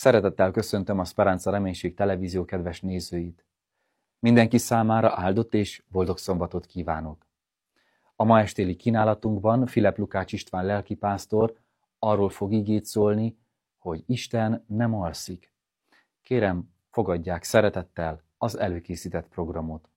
Szeretettel köszöntöm a Speranza Reménység televízió kedves nézőit. Mindenki számára áldott és boldog szombatot kívánok. A ma estéli kínálatunkban Filep Lukács István lelkipásztor arról fog igét szólni, hogy Isten nem alszik. Kérem, fogadják szeretettel az előkészített programot.